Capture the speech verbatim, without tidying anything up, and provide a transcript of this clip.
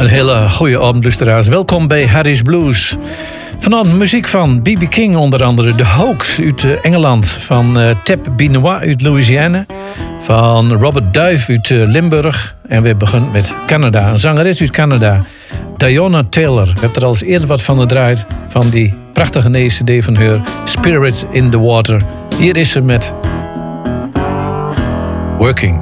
Een hele goede avond, luisteraars. Welkom bij Harry's Blues. Vanavond muziek van B B King onder andere. De Hoax uit Engeland. Van uh, Tab Benoit uit Louisiana. Van Robert Duif uit uh, Limburg. En we beginnen met Canada. Een zangeres uit Canada. Diona Taylor. We hebben er al eens eerder wat van gedraaid. Van die prachtige nieuwe cd van haar. Spirits in the Water. Hier is ze met Working.